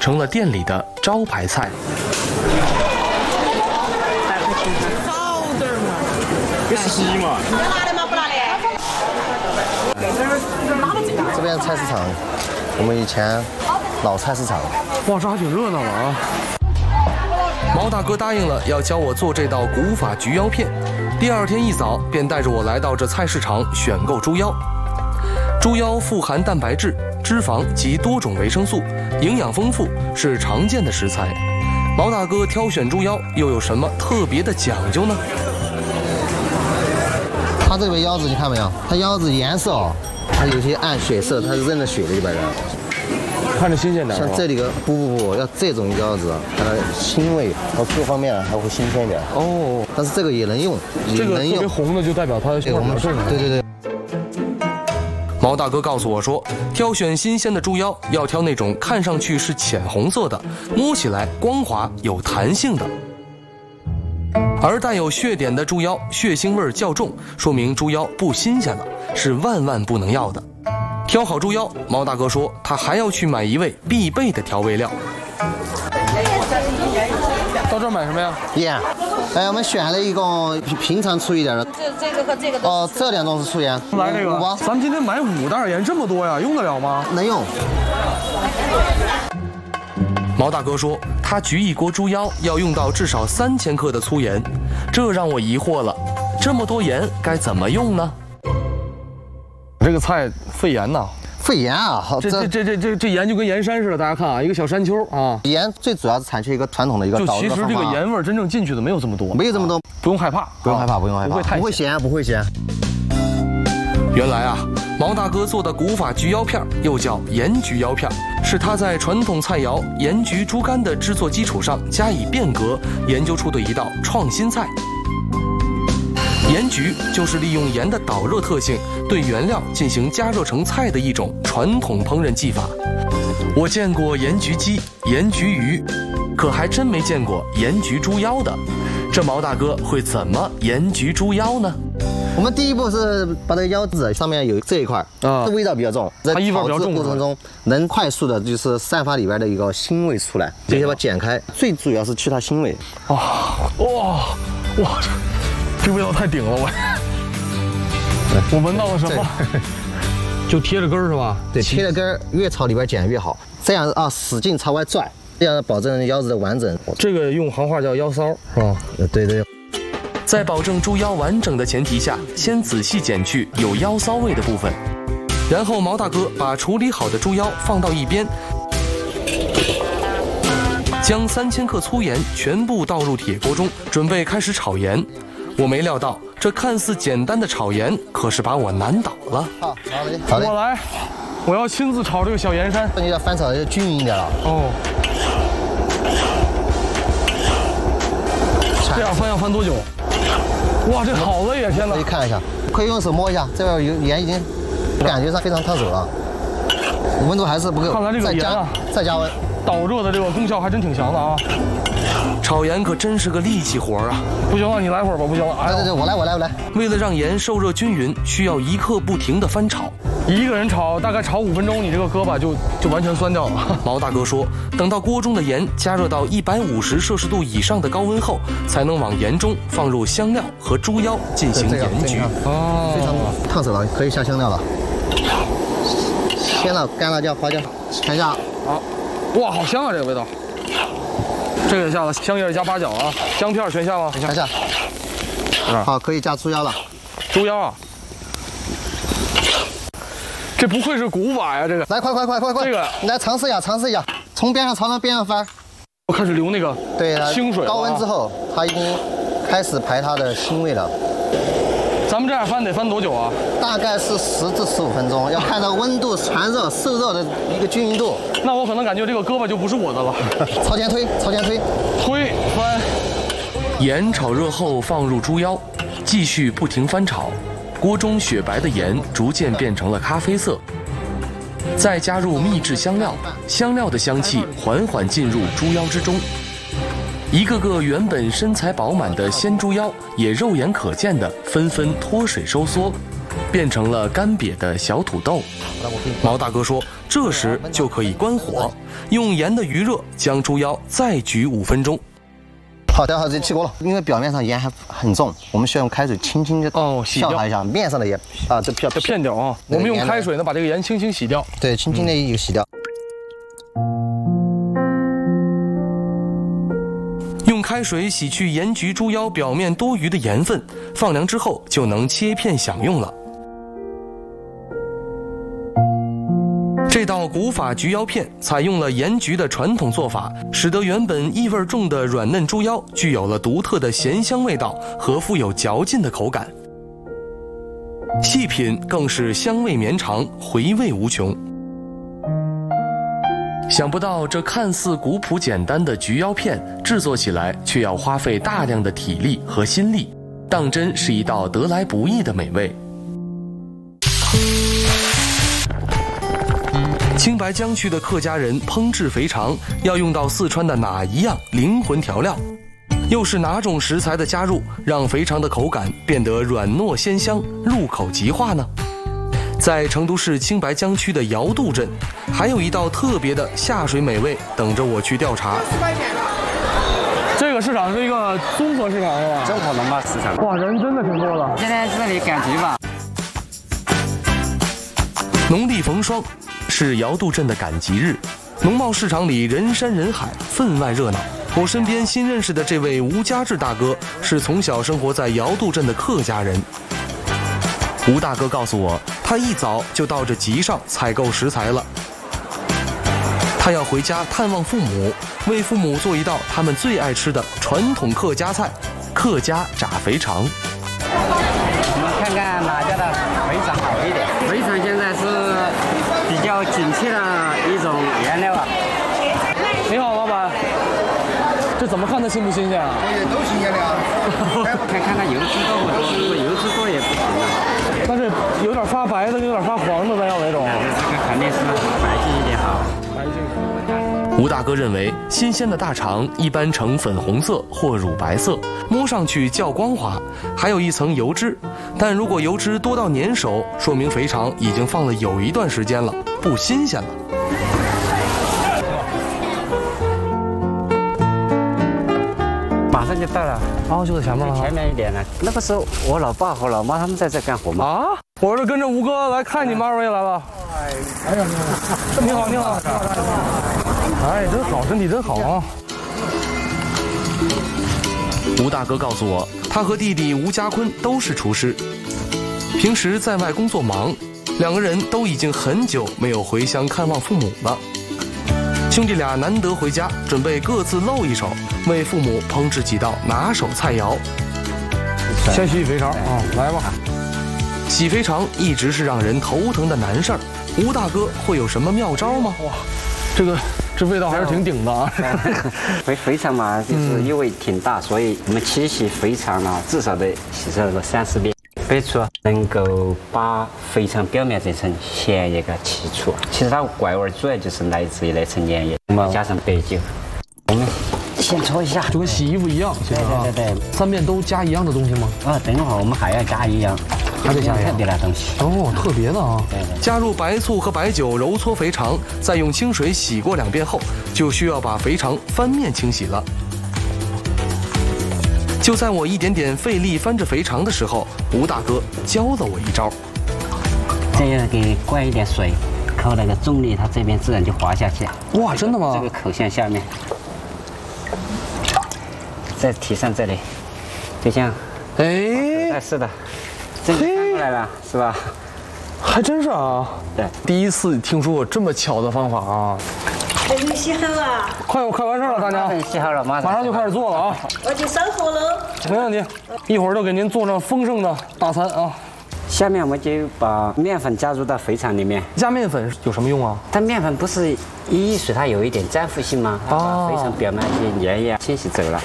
成了店里的招牌菜。 这是鸡嘛？ 拿的吗？不拿的。 这边菜市场，我们以前老菜市场。 哇，这还挺热闹的啊！ 毛大哥答应了要教我做这道古法焗腰片，第二天一早便带着我来到这菜市场选购猪腰。猪腰富含蛋白质、脂肪及多种维生素，营养丰富，是常见的食材。毛大哥挑选猪腰又有什么特别的讲究呢？ 它这个腰子你看没有？它腰子颜色哦，它有些暗血色，它是认了血的一般人。 看着新鲜点。 像这里个不，要这种腰子，它的腥味和各方面还会新鲜点。 哦， 但是这个也能用， 这个特别红的就代表它的味道正。 对。 毛大哥告诉我说，挑选新鲜的猪腰要挑那种看上去是浅红色的，摸起来光滑有弹性的。而带有血点的猪腰血腥味较重，说明猪腰不新鲜了，是万万不能要的。挑好猪腰，毛大哥说他还要去买一味必备的调味料。 到这儿买什么呀？ 盐。我们选了一个平常粗一点的。 这个和这个都。 哦，这两种是粗盐。 来这个。咱们今天买5袋盐，这么多呀，用得了吗？ 能用。 毛大哥说，他焗一锅猪腰要用到至少3000克的粗盐，这让我疑惑了，这么多盐该怎么用呢？ 这个菜费盐呐， 费盐啊！ 这盐就跟盐山似的，大家看啊，一个小山丘啊。 盐最主要是采取一个传统的一个导热的方法。 就其实这个盐味真正进去的没有这么多， 没有这么多， 不用害怕， 不用害怕，不会咸，不会咸。 原来啊，毛大哥做的古法焗腰片又叫盐焗腰片，是他在传统菜肴盐焗猪肝的制作基础上加以变革研究出的一道创新菜。盐焗就是利用盐的导热特性，对原料进行加热成菜的一种传统烹饪技法。我见过盐焗鸡、盐焗鱼，可还真没见过盐焗猪腰的。这毛大哥会怎么盐焗猪腰呢？ 我们第一步是把这个腰子上面有这一块啊，味道比较重，在炒制过程中能快速的就是散发里边的一个腥味出来，直接把它剪开，最主要是去它腥味。 哇，这味道太顶了，我闻到了什么？就贴着根儿是吧？ 对，贴着根儿，越朝里边剪越好，这样啊，使劲朝外拽，这样保证腰子的完整。 这个用行话叫腰骚是吧？ 对。 在保证猪腰完整的前提下，先仔细剪去有腰骚味的部分，然后毛大哥把处理好的猪腰放到一边，将3000克粗盐全部倒入铁锅中，准备开始炒盐。我没料到，这看似简单的炒盐，可是把我难倒了。 好嘞， 我来，我要亲自炒这个小盐山。 你要翻炒的均匀一点了。 哦。这样翻要翻多久？哇，这好累呀！天哪！ 可以看一下，可以用手摸一下，这边有盐已经感觉上非常烫手了，温度还是不够。 看来这个盐啊， 再加温， 导热的这个功效还真挺强的啊。 炒盐可真是个力气活啊！ 不行了，你来会儿吧，不行了。 对，我来。 为了让盐受热均匀，需要一刻不停地翻炒。 一个人炒大概炒5分钟，你这个胳膊就完全酸掉了。 毛大哥说，等到锅中的盐加热到150摄氏度以上的高温后，才能往盐中放入香料和猪腰进行盐焗。 非常烫手了，可以下香料了。鲜辣、干辣椒、花椒，看一下。 好，哇，好香啊，这个味道。这个也下了，香叶加八角啊，姜片全下了， 全下。好，可以加猪腰了。 猪腰啊，这不愧是古法呀，这个。 来，快！ 这个来尝试一下，从边上朝那边上翻。 我开始流那个清水。 高温之后，它已经开始排它的腥味了。 咱们这样翻得翻多久啊？ 大概是10至15分钟，要看到温度传热、受热的一个均匀度。 那我可能感觉这个胳膊就不是我的了。 朝前推， 推翻。 盐炒热后放入猪腰，继续不停翻炒，锅中雪白的盐逐渐变成了咖啡色。再加入秘制香料，香料的香气缓缓进入猪腰之中。一个个原本身材饱满的鲜猪腰，也肉眼可见的纷纷脱水收缩， 变成了干瘪的小土豆。毛大哥说，这时就可以关火，用盐的余热将猪腰再焗5分钟。 好的，好，这起锅了。因为表面上盐还很重，我们需要用开水轻轻的洗它一下，面上的盐啊，这片掉啊。我们用开水呢，把这个盐轻轻洗掉。 对，轻轻的一个洗掉。 用开水洗去盐焗猪腰表面多余的盐分，放凉之后就能切片享用了。这道古法焗腰片采用了盐焗的传统做法，使得原本异味重的软嫩猪腰具有了独特的咸香味道和富有嚼劲的口感。细品更是香味绵长，回味无穷。想不到这看似古朴简单的焗腰片，制作起来却要花费大量的体力和心力，当真是一道得来不易的美味。青白江区的客家人烹制肥肠要用到四川的哪一样灵魂调料？又是哪种食材的加入，让肥肠的口感变得软糯鲜香，入口即化呢？在成都市青白江区的瑶渡镇，还有一道特别的下水美味等着我去调查。 这个市场是一个综合市场是吧？ 综合农贸市场。 哇，人真的挺多的。 现在这里赶集吧。 农历逢双是瑶渡镇的赶集日，农贸市场里人山人海，分外热闹。我身边新认识的这位吴家志大哥，是从小生活在瑶渡镇的客家人。吴大哥告诉我，他一早就到这集上采购食材了。他要回家探望父母，为父母做一道他们最爱吃的传统客家菜——客家炸肥肠。 我们看看哪家的肥肠好一点。肥肠现在是比较紧切的一种原料啊。 你好，老板，这怎么看它新不新鲜啊？ 都新鲜的啊。 看它油脂多不多，如果油脂多也不行啊。 但是有点发白的，有点发黄的，咱要哪种？ 这个肯定是白净一点好。 吴大哥认为，新鲜的大肠一般呈粉红色或乳白色，摸上去较光滑，还有一层油脂。但如果油脂多到粘手，说明肥肠已经放了有一段时间了，不新鲜了。 马上就到了， 哦，就在前面了。 前面一点呢。那个时候，我老爸和老妈他们在这干活嘛。 啊，我是跟着吴哥来看你们2位来了。哎呀，你好，你好。哎，真好，身体真好啊！ 吴大哥告诉我，他和弟弟吴家坤都是厨师，平时在外工作忙，2个人都已经很久没有回乡看望父母了。兄弟俩难得回家，准备各自露一手，为父母烹制几道拿手菜肴。 先洗肥肠啊，来吧。 洗肥肠一直是让人头疼的难事儿，吴大哥会有什么妙招吗？ 哇，这味道还是挺顶的啊！ 肥肠嘛，就是因为挺大，所以我们清洗肥肠呢，至少得洗这个30遍。备出能够把肥肠表面这层咸液给去除。其实它怪味主要就是来自于那层盐液，加上白酒。我们先搓一下， 就跟洗衣服一样。 对。 3遍都加一样的东西吗？ 啊，等会儿我们还要加一样，还得加特别的东西。 哦，特别的啊。 对。 加入白醋和白酒揉搓肥肠，再用清水洗过2遍后，就需要把肥肠翻面清洗了。就在我一点点费力翻着肥肠的时候，吴大哥教了我一招。 这样给灌一点水，靠那个重力，它这边自然就滑下去。 哇，真的吗？ 这个口向下面，再提上这里，就这样。哎，是的，这个翻过来了，是吧？ 还真是啊。 对， 第一次听说过这么巧的方法啊。 还没洗好啊！ 快完事了，大娘。 洗好了，马上就开始做了啊！ 我去烧火喽。 没问题，一会儿就给您做上丰盛的大餐啊！ 下面我们就把面粉加入到肥肠里面。 加面粉有什么用啊？ 它面粉不是一水它有一点粘附性吗？它把肥肠表面一些盐液清洗走了。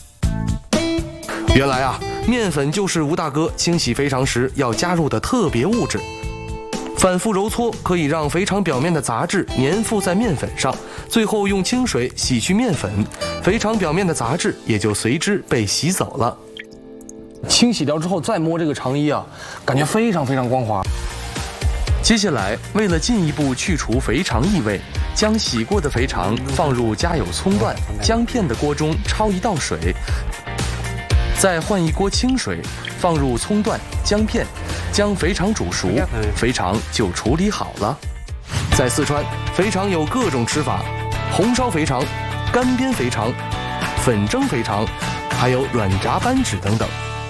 原来啊，面粉就是吴大哥清洗肥肠时要加入的特别物质。反复揉搓可以让肥肠表面的杂质粘附在面粉上，最后用清水洗去面粉，肥肠表面的杂质也就随之被洗走了。 清洗掉之后再摸这个肠衣啊，感觉非常非常光滑。 接下来，为了进一步去除肥肠异味，将洗过的肥肠放入加有葱段、姜片的锅中焯一道水，再换一锅清水，放入葱段、姜片，将肥肠煮熟，肥肠就处理好了。在四川，肥肠有各种吃法，红烧肥肠、干煸肥肠、粉蒸肥肠，还有软炸扳指等等。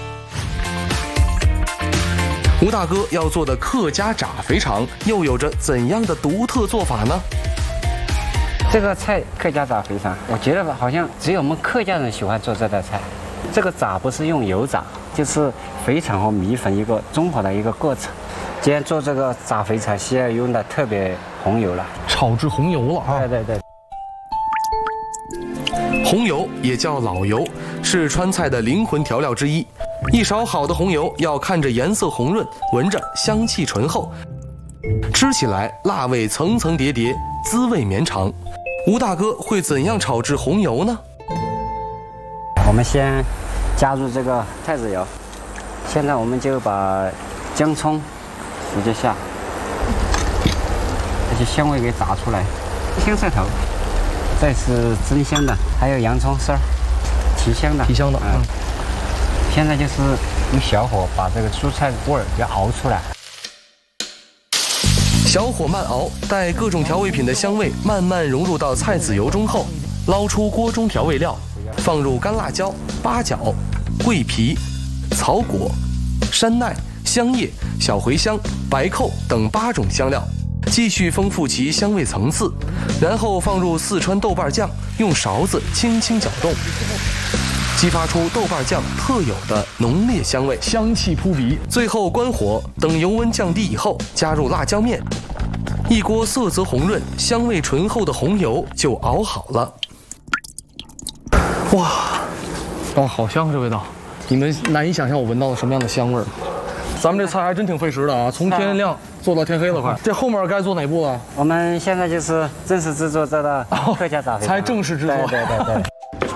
吴大哥要做的客家炸肥肠又有着怎样的独特做法呢？ 这个菜客家炸肥肠，我觉得好像只有我们客家人喜欢做这道菜。这个炸不是用油炸，就是肥肠和米粉一个综合的一个过程。既然做这个炸肥肠，需要用的特别红油了， 炒制红油了啊！ 对对对。 红油也叫老油，是川菜的灵魂调料之一。一勺好的红油要看着颜色红润，闻着香气醇厚，吃起来辣味层层叠叠，滋味绵长。吴大哥会怎样炒制红油呢？ 我们先加入这个菜籽油，现在我们就把姜葱直接下，这些香味给炸出来，香菜头，这是增香的，还有洋葱丝儿，提香的，现在就是用小火把这个蔬菜味儿给熬出来。 小火慢熬，待各种调味品的香味慢慢融入到菜籽油中后，捞出锅中调味料，放入干辣椒、八角、桂皮、草果、山奈、香叶、小茴香、白蔻等8种香料，继续丰富其香味层次，然后放入四川豆瓣酱，用勺子轻轻搅动，激发出豆瓣酱特有的浓烈香味， 香气扑鼻。 最后关火，等油温降低以后，加入辣椒面，一锅色泽红润、香味醇厚的红油就熬好了。 哇，好香这味道！你们难以想象我闻到了什么样的香味儿。咱们这菜还真挺费时的啊，从天亮做到天黑了快。这后面该做哪步了？ 我们现在就是正式制作这道客家炸肥肠， 才正式制作。 对。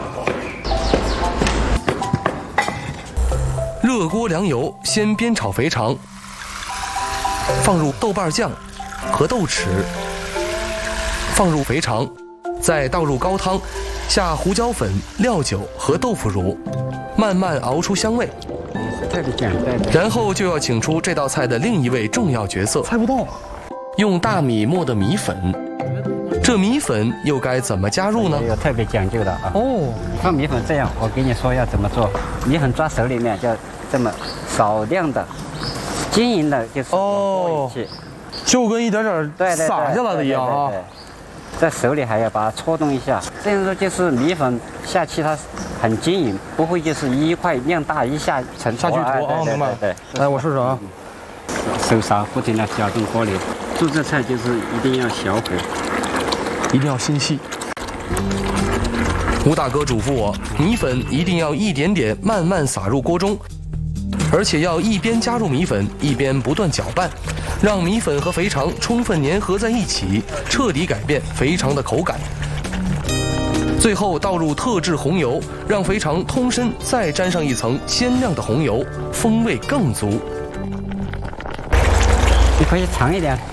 热锅凉油，先煸炒肥肠，放入豆瓣酱和豆豉，放入肥肠，再倒入高汤，下胡椒粉、料酒和豆腐乳，慢慢熬出香味。 特别简单。 然后就要请出这道菜的另一位重要角色， 猜不到， 用大米磨的米粉。这米粉又该怎么加入呢？ 有特别讲究的啊。做米粉这样，我跟你说要怎么做。米粉抓手里面就这么少量的、均匀的，就是就跟一点点撒下来的一样啊。 在手里还要把它搓动一下，这样说就是米粉下去它很均匀，不会就是一块量大一下沉下去坨啊。明白。对，来我试试啊。 手勺不停地搅动锅里，做这菜就是一定要小火， 一定要心细。 吴大哥嘱咐我，米粉一定要一点点慢慢撒入锅中，而且要一边加入米粉，一边不断搅拌，让米粉和肥肠充分粘合在一起，彻底改变肥肠的口感。最后倒入特制红油，让肥肠通身再沾上一层鲜亮的红油，风味更足。 你可以长一点。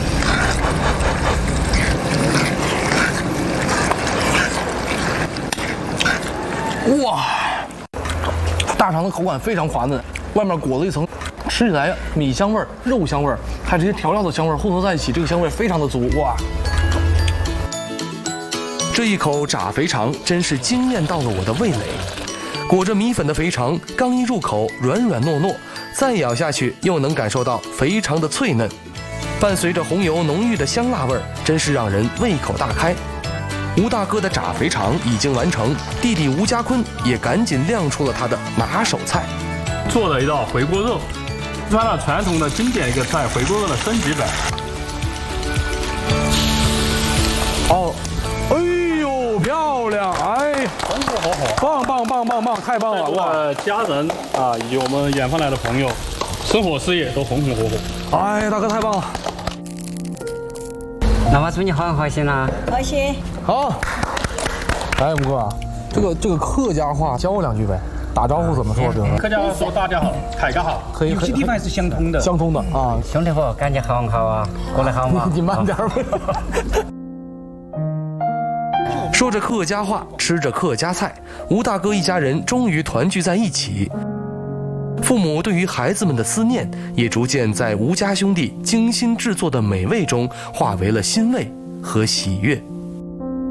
哇，大肠的口感非常滑嫩，外面裹了一层，吃起来米香味儿、肉香味儿，还有这些调料的香味儿混合在一起，这个香味非常的足。哇， 这一口炸肥肠真是惊艳到了我的味蕾。裹着米粉的肥肠，刚一入口软软糯糯，再咬下去又能感受到肥肠的脆嫩，伴随着红油浓郁的香辣味儿，真是让人胃口大开。吴大哥的炸肥肠已经完成，弟弟吴家坤也赶紧亮出了他的拿手菜， 做了一道回锅肉，四川传统的经典一个菜，回锅肉的升级版。哎呦，漂亮！哎，红火火，棒，太棒了！哇，家人啊，以及我们远方来的朋友，生活事业都红红火火。哎，大哥太棒了！ 那我祝你好开心啦！ 开心。 好，哎，吴哥，这个客家话教我2句呗。 打招呼怎么说？比如说客家话说大家好，大家好， 可以， 有些地方是相通的。 相通的啊， 兄弟伙，感觉好好啊，过来好吗？ 你慢点。说着客家话，吃着客家菜，吴大哥一家人终于团聚在一起。父母对于孩子们的思念，也逐渐在吴家兄弟精心制作的美味中化为了欣慰和喜悦。